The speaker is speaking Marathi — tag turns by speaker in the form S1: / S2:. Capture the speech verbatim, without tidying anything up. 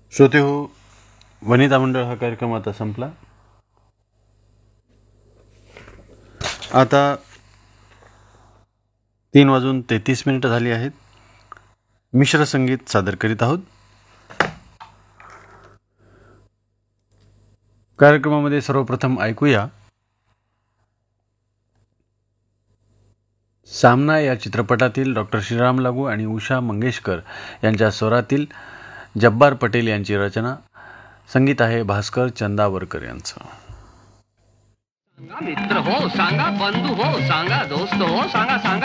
S1: श्रोते हो, वनिता मंडळ हा कार्यक्रम आता संपला. आता तीन वाजून तेहतीस मिनिटं झाली आहेत. मिश्र संगीत सादर करीत आहोत. कार्यक्रमामध्ये सर्वप्रथम ऐकूया सामना या चित्रपटातील डॉक्टर श्रीराम लागू आणि उषा मंगेशकर यांच्या स्वरातील जब्बार पटेल यांची रचना. संगीत आहे भास्कर चंदावरकर यांचं.
S2: सांगा मित्र हो, सांगा बंधू हो, सांगा दोस्त हो, सांगा सांगा